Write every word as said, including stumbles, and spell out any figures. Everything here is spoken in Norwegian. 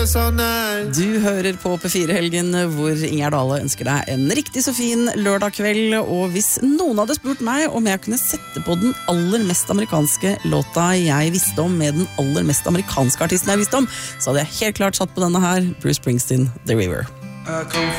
Du hører på P fire-helgen, hvor Ingjerd Dale ønsker deg en riktig så fin lørdag kveld. Og hvis noen hadde spurt meg om jeg kunne sette på den aller mest amerikanske låta jeg visste om, med den aller mest amerikanske artisten jeg visste om, så hadde jeg helt klart satt på denne her, Bruce Springsteen, The River.